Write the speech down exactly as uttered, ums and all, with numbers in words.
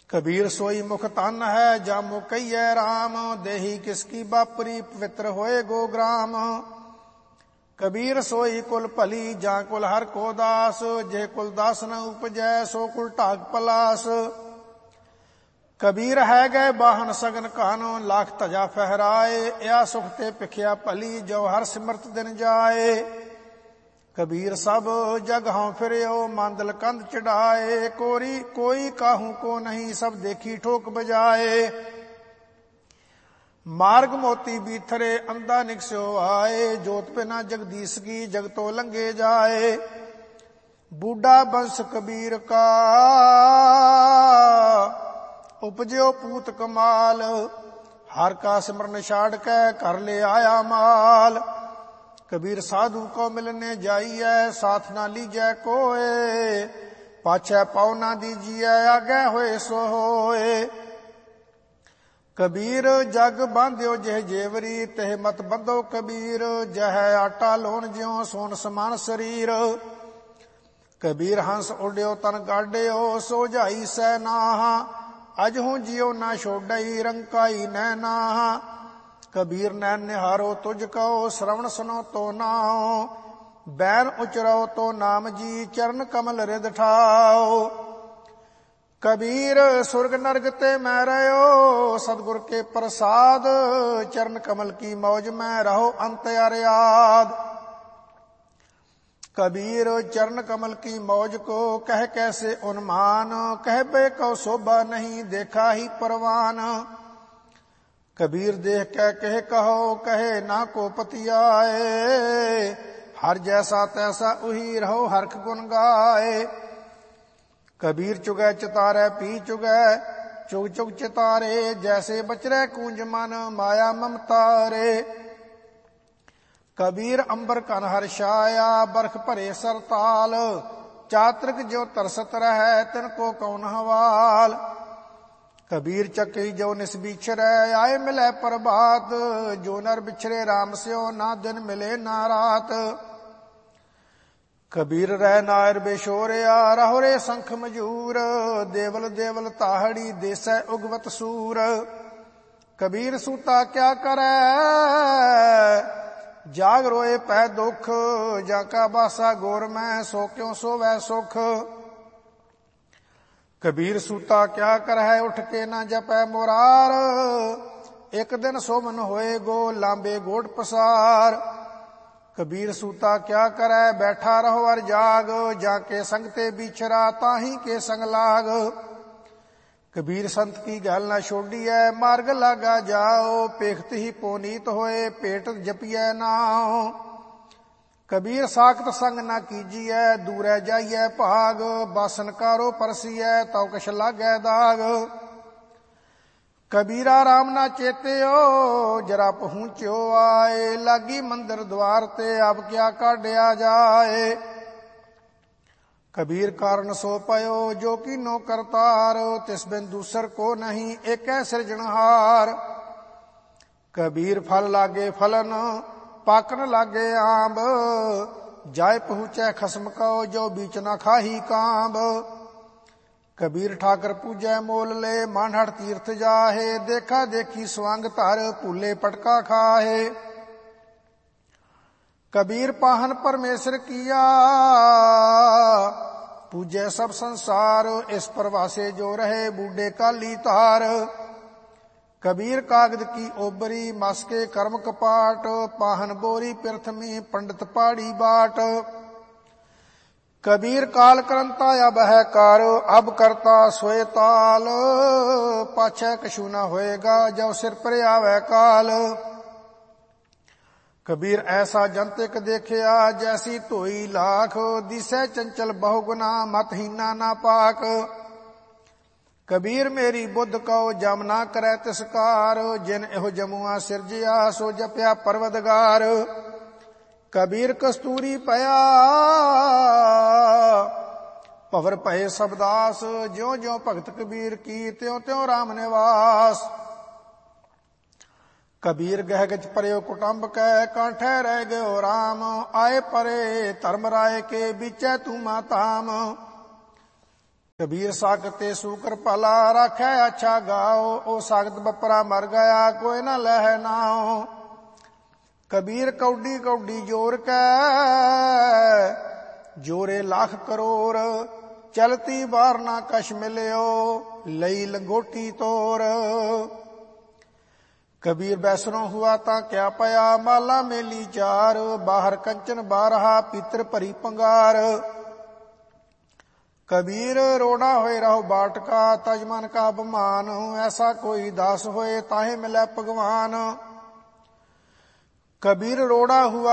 कबीर सोई मुख तन है जामो कहिए राम, देही किसकी बापरी पवित्र होए गो ग्राम। कबीर सोई कुल भली जा कुल हर को दास, जे कुल दास न उपजै सो कुल ढाक पलास। कबीर है गए बाहन सगन कानो, लाख तजा फहराए, या सुख ते पिखिया भली जो हर सिमरत दिन जाए। कबीर सब जग हाँ फिरयो मांदल कंध चढ़ाए, कोरी कोई काहू को नहीं सब देखी ठोक बजाए। मार्ग मोती बीथरे अंधा निकस्यो आए, जोत बिना जगदीश की जग तो लंघे जाए। बूढ़ा बंश कबीर का उपजो पूत कमाल, हर का सिमरन छाड़ के कर ले आया माल। कबीर साधु को मिलने जाइए साथ ना लीजै कोए, पाछे पाँव ना दीजिए आगे होए सो होए। कबीर जग बांध्यो जह जेवरी, तह मत बंधो कबीर, जह आटा लोन ज्यो सोन समान शरीर। कबीर हंस उड्यो तन गाड्यो सो जाई सै नाहा, अजहू जियो ना छोड़ई रंकाई नैना। कबीर नैन निहारो तुझ कहो श्रवण सुनो तो नाओ, बैन उचरो तो नाम जी चरण कमल रिद ठाओ। कबीर सुर्ग नरक ते मैं रहो सतगुर के प्रसाद, चरण कमल की मौज में रहो अंत याद। कबीर चरण कमल की मौज को कह कैसे उन्मान, कह बे को शोभा नहीं देखा ही परवान। कबीर देख के कहे कहो कहे ना को पतियाए, हर जैसा तैसा उही रहो हरख गुन गाए। कबीर चुगै चितारे पी चुगै चुग चुग चितारे, जैसे बचरे कूंज मन माया ममता रे। कबीर अंबर कन हर्षाया बरख भरे सरताल, चातृक जो तरसत रहे तिनको कौन हवाल। कबीर चक्की जो निस बिछरे आए मिले प्रभात, जो नर बिछरे राम स्यो ना दिन मिले ना रात। कबीर रह नायर बेशोरिया रहो रे संख मजूर, देवल देवल ताहड़ी देसै उगवत सूर। कबीर सूता क्या करे जाग रोए पै दुख, जाका बासा गोर में सो क्यों सोवै सुख। कबीर सूता क्या करहै उठ के न जपै मुरार, एक दिन सोमन होए गो लांबे गोड पसार। कबीर सूता क्या करै बैठा रहो अर जाग, जाके संग ते बिछरा ताही के संग लाग। कबीर संत की गल न छोड़िए मार्ग लागा जाओ, पेखत ही पोनीत होए पेट जपिए नाओ। कबीर साखत संग न कीजिए दूरै जाइए भाग, बासन कारो परसिए तौ कछ लागै दाग। कबीरा राम ना चेत्यो जरा पहुंच्यो आए, लागी मंदिर द्वार ते अब क्या काढ़या जाए। कबीर कारण सो पयो जो की नो करतार, तिस बिन दूसर को नहीं एक सृजनहार। कबीर फल लागे फलन पाकन लागे आंब, जाय पहुँचे खसम को जो बीच न खाही कांब। कबीर ठाकर पूजै मोल ले मानहट तीर्थ जाहे, देखा देखी स्वांग धर भूले पटका खाहे। कबीर पाहन परमेश्वर किया पूजै सब संसार, इस परवासे जो रहे बूढ़े काली तार। कबीर कागद की ओबरी मस के कर्म कपाट, पाहन बोरी प्रथमी पंडित पाड़ी बाट। कबीर काल करंता अब है कार, अब करता सोए ताल, पाछे कछु न होएगा जब सिर पर आवे काल। कबीर ऐसा जंतिक देखिया जैसी धोई लाख, दिसै चंचल बहुगुना मतहीना ना पाक। कबीर मेरी बुद्ध को जम ना करे तिसकार, जिन एहो जमुआ सिरजिया सो जप्या परवदगार। कबीर कस्तूरी पया भवर पए सबदास, ज्यो ज्यो भगत कबीर की त्यों त्यों राम निवास। कबीर गहगच परयो कुटुंब कै कांठे रह गयो राम, आए परे धर्म राय के बीचे तू माताम। ਕਬੀਰ ਸਾਖਤ ਤੇ ਸੂਕਰ ਭਲਾ, ਰਾਖੈ ਅੱਛਾ ਗਾਓ। ਉਹ ਸਾਖਤ ਬੱਪਰਾ ਮਰ ਗਿਆ, ਕੋਈ ਨਾ ਲਹਿ ਨਾਓ। ਕਬੀਰ ਕੌਡੀ ਕੌਡੀ ਜੋਰ ਕੈ, ਜੋਰੇ ਲੱਖ ਕਰੋੜ। ਚਲਤੀ ਬਾਰ ਨਾ ਕਛ ਮਿਲਿਓ, ਲਈ ਲੰਗੋਟੀ ਤੋਰ। ਕਬੀਰ ਬੈਸਣੋਂ ਹੁਆ ਤਾਂ ਕਿਆ ਪਿਆ, ਮਾਲਾ ਮੇਲੀ ਚਾਰ। ਬਾਹਰ ਕੰਚਨ ਬਾਰਹਾ, ਪੀਤਰ ਭਰੀ ਪੰਗਾਰ। ਕਬੀਰ ਰੋੜਾ ਹੋਏ ਰਹੋ ਬਾਟਕਾ, ਤਜਮਨ ਕਾ ਬਮਾਨ। ਐਸਾ ਕੋਈ ਦਾਸ ਹੋਏ, ਤਾਹੇ ਮਿਲੈ ਭਗਵਾਨ। ਕਬੀਰ ਰੋੜਾ ਹੁਆ